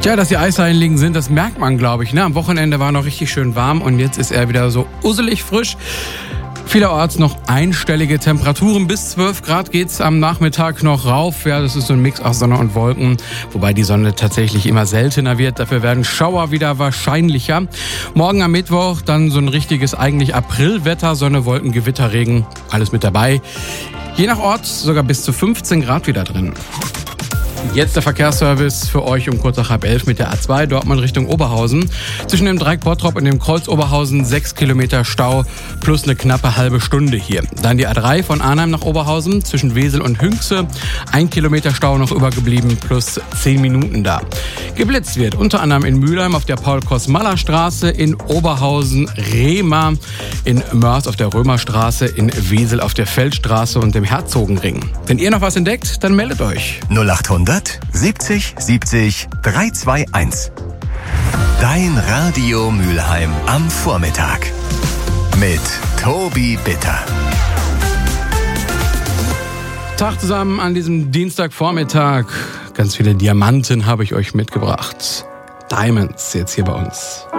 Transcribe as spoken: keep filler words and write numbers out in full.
Tja, dass die Eishallen liegen sind, das merkt man, glaube ich. Ne? Am Wochenende war noch richtig schön warm und jetzt ist er wieder so usselig frisch. Vielerorts noch einstellige Temperaturen. Bis zwölf Grad geht's am Nachmittag noch rauf. Ja, das ist so ein Mix aus Sonne und Wolken, wobei die Sonne tatsächlich immer seltener wird. Dafür werden Schauer wieder wahrscheinlicher. Morgen am Mittwoch dann so ein richtiges eigentlich Aprilwetter. Sonne, Wolken, Gewitter, Regen, alles mit dabei. Je nach Ort sogar bis zu fünfzehn Grad wieder drin. Jetzt der Verkehrsservice für euch um kurz nach halb elf mit der A zwei Dortmund Richtung Oberhausen. Zwischen dem Dreieck Bottrop und dem Kreuz Oberhausen sechs Kilometer Stau plus eine knappe halbe Stunde hier. Dann die A drei von Arnhem nach Oberhausen zwischen Wesel und Hünxe. Ein Kilometer Stau noch übergeblieben plus zehn Minuten da. Geblitzt wird unter anderem in Mülheim auf der Paul-Kosmalla-Straße, in Oberhausen Rehma, in Mörs auf der Römerstraße, in Wesel auf der Feldstraße und dem Herzogenring. Wenn ihr noch was entdeckt, dann meldet euch. null acht hundert siebzig siebzig drei zwei eins. Dein Radio Mülheim am Vormittag. Mit Tobi Bitter. Tag zusammen an diesem Dienstagvormittag. Ganz viele Diamanten habe ich euch mitgebracht. Diamonds jetzt hier bei uns.